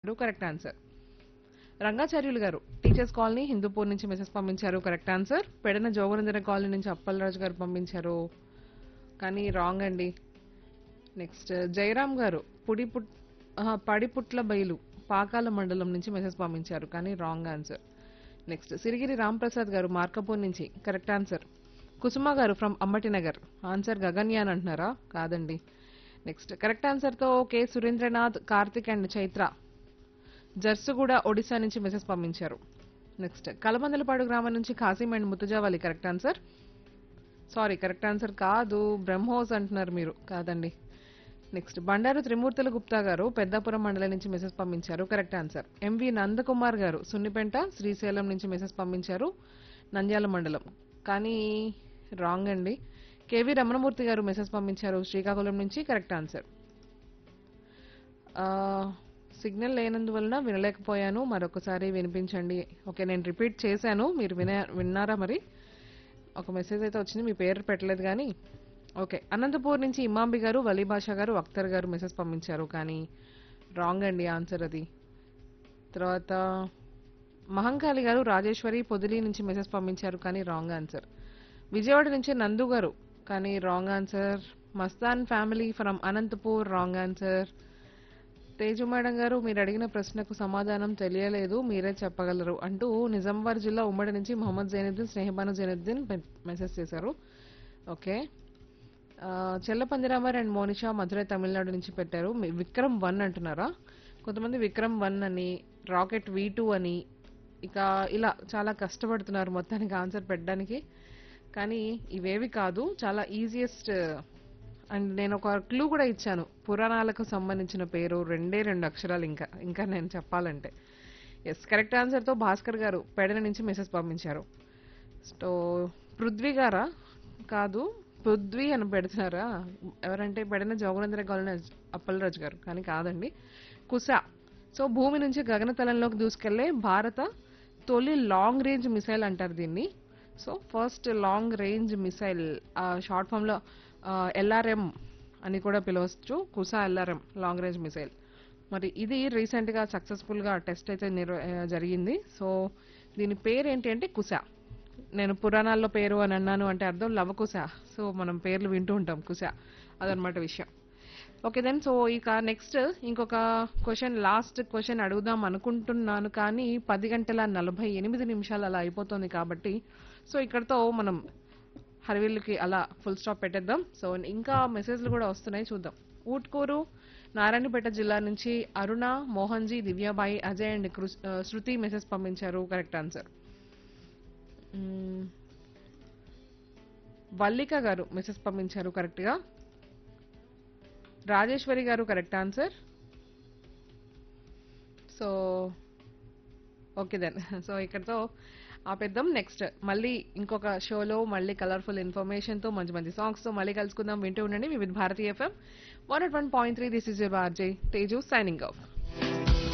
Correct answer. Rangacharyulu గారు teachers colony Hindupur నుంచి message పంపించారు కరెక్ట్ ఆన్సర్. పెడన జోగునందన కాలనీ నుంచి అప్పలరాజు గారు పంపించారు కానీ రాంగ్ అండి. నెక్స్ట్ జయరామ్ గారు పడిపుట్ల బయలు పాకాల మండలం నుంచి మెసేజ్ పంపించారు కానీ wrong answer. Next Sirigiri Ramprasad గారు మార్కపూర్ నుంచి కరెక్ట్ ఆన్సర్. కుసుమ గారు ఫ్రమ్ అంబటినగర్ ఆన్సర్ గగన్యాన్ అంటున్నారా? కాదండి. నెక్స్ట్ కరెక్ట్ ఆన్సర్ తో కె సురేంద్రనాథ్ కార్తిక్ అండ్ చైత్ర జర్సుగూడ ఒడిశా నుంచి మెసేజ్ పంపించారు. నెక్స్ట్ కలమందలపాడు గ్రామం నుంచి Qasim and Mutujavali correct answer. Sorry correct answer కాదు, బ్రహ్మోస్ అంటున్నారు మీరు. కాదండి. నెక్స్ట్ బండారు త్రిమూర్తుల గుప్తా గారు పెద్దాపురం మండలం నుంచి మెసేజ్ పంపించారు కరెక్ట్ ఆన్సర్. ఎంవి నందకుమార్ గారు సున్నిపెంట శ్రీశైలం నుంచి మెసేజ్ పంపించారు నంద్యాల మండలం కానీ రాంగ్ అండి. కేవి రమణమూర్తి గారు మెసేజ్ పంపించారు శ్రీకాకుళం నుంచి కరెక్ట్ ఆన్సర్. సిగ్నల్ లేనందువలన వినలేకపోయాను, మరొకసారి వినిపించండి. ఓకే నేను రిపీట్ చేశాను, మీరు విన్నారా మరి? ఒక మెసేజ్ అయితే వచ్చింది, మీ పేరు పెట్టలేదు కానీ ఓకే. అనంతపూర్ నుంచి ఇమాంబి గారు వలీబాషా గారు అఖ్తర్ గారు మెసేజ్ పంపించారు కానీ రాంగ్ అండి ఆన్సర్ అది. తర్వాత మహంకాళి గారు రాజేశ్వరి పొదిలి నుంచి మెసేజ్ పంపించారు కానీ రాంగ్ ఆన్సర్. విజయవాడ నుంచి నందు గారు కానీ wrong answer. Mastan family from Anantapur wrong answer. Teju madam గారు మీరు అడిగిన ప్రశ్నకు సమాధానం తెలియలేదు, మీరే చెప్పగలరు అంటూ నిజామాబాద్ జిల్లా ఉమ్మడి నుంచి మొహమ్మద్ జైనుద్దీన్ స్నేహబాను జైనుద్దీన్ మెసేజ్ చేశారు. ఓకే. చెల్లపందిరామర్ అండ్ మోనిషా మధురై తమిళనాడు నుంచి పెట్టారు. విక్రమ్ 1 అంటున్నారా? కొంతమంది విక్రమ్ 1 అని, రాకెట్ V2 అని, ఇక ఇలా చాలా కష్టపడుతున్నారు మొత్తానికి ఆన్సర్ పెట్టడానికి. కానీ ఇవేవి కాదు, చాలా ఈజియెస్ట్. అండ్ నేను ఒక క్లూ కూడా ఇచ్చాను, పురాణాలకు సంబంధించిన పేరు, 2 అక్షరాలు. ఇంకా నేను చెప్పాలంటే ఎస్ కరెక్ట్ ఆన్సర్తో భాస్కర్ గారు పెడన నుంచి మెసేజ్ పంపించారు. సో పృథ్వీ గారా? కాదు, పృథ్వీ అని పెడుతున్నారా? ఎవరంటే పెడన జోగునందర కాలనీ అప్పలరాజు గారు కానీ కాదండి. కుస. సో భూమి నుంచి గగనతలంలోకి దూసుకెళ్లే భారత తొలి లాంగ్ రేంజ్ మిసైల్ అంటారు దీన్ని. So first long range missile, short form లో LRM అని కూడా పిలవచ్చు, Kusa LRM long range missile. మరి ఇది రీసెంట్ గా సక్సెస్ఫుల్ గా టెస్ట్ అయితే జరిగింది. సో దీని పేరు ఏంటి అంటే కుసా. నేను పురాణాల్లో పేరు అని అన్నాను అంటే అర్థం లవకుశ. సో మనం పేర్లు వింటూ ఉంటాం, కుశ, అదనమాట విషయం. Okay then. సో ఇక నెక్స్ట్ ఇంకొక క్వశ్చన్, లాస్ట్ క్వశ్చన్ అడుగుదాం అనుకుంటున్నాను కానీ 10:48 అలా అయిపోతుంది కాబట్టి సో ఇక్కడతో మనం హరివిల్లుకి అలా ఫుల్ స్టాప్ పెట్టేద్దాం. సో ఇంకా మెసేజ్లు కూడా వస్తున్నాయి, చూద్దాం. ఊట్కూరు నారాయణపేట జిల్లా నుంచి అరుణ, Mohanji, Divya Bai, Ajay and Shruti message పంపించారు కరెక్ట్ ఆన్సర్. వల్లిక గారు మెసేజ్ పంపించారు కరెక్ట్ గా. రాజేశ్వరి గారు correct answer. So okay then. So ఇక్కడతో ఆపేద్దాం. నెక్స్ట్ మళ్ళీ ఇంకొక షోలో మళ్ళీ కలర్ఫుల్ ఇన్ఫర్మేషన్ తో మంచి మంచి సాంగ్స్ తో మళ్ళీ కలుసుకుందాం. వింటూ ఉండండి వివిధ భారతీయ FM 101.3. This is your RJ Teju signing off.